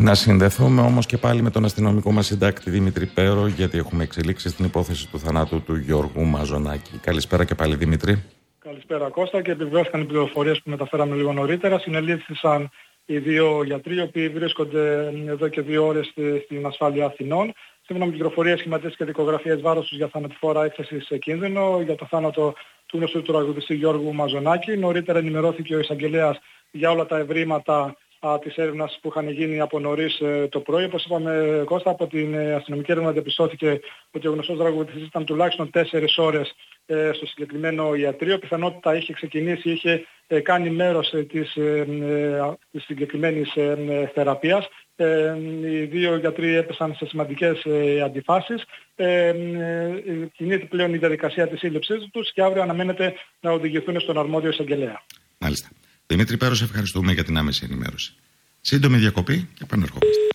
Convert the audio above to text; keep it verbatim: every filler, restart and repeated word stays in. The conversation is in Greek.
Να συνδεθούμε όμως και πάλι με τον αστυνομικό μας συντάκτη Δημήτρη Πέρο, γιατί έχουμε εξελίξει στην υπόθεση του θανάτου του Γιώργου Μαζονάκη. Καλησπέρα και πάλι, Δημήτρη. Καλησπέρα, Κώστα, και επιβεβαιώθηκαν οι πληροφορίες που μεταφέραμε λίγο νωρίτερα. Συνελήφθησαν οι δύο γιατροί, οι οποίοι βρίσκονται εδώ και δύο ώρες στην ασφάλεια Αθηνών. Σύμφωνα με πληροφορίες, σχηματίες και δικογραφίες βάρος τους για θανατηφόρα έκθεση σε κίνδυνο για το θάνατο του γνωστού τραγουδιστή Γιώργου Μαζονάκη. Νωρίτερα ενημερώθηκε ο εισαγγελέας για όλα τα ευρήματα α, της έρευνας που είχαν γίνει από νωρίς ε, το πρωί. Όπως είπαμε, Κώστα, από την ε, αστυνομική έρευνα διαπιστώθηκε ότι ο γνωστός τραγουδιστής ήταν τουλάχιστον τέσσερις ώρες ε, στο συγκεκριμένο ιατρείο. Πιθανότητα είχε ξεκινήσει, είχε ε, κάνει μέρος ε, της, ε, ε, της συγκεκριμένης ε, ε, θεραπείας. Ε, οι δύο γιατροί έπεσαν σε σημαντικές ε, αντιφάσεις. Ε, ε, κινείται πλέον η διαδικασία της σύλληψής τους και αύριο αναμένεται να οδηγηθούν στον αρμόδιο εισαγγελέα. Μάλιστα. Δημήτρη Πέρο, ευχαριστούμε για την άμεση ενημέρωση. Σύντομη διακοπή και επανερχόμαστε.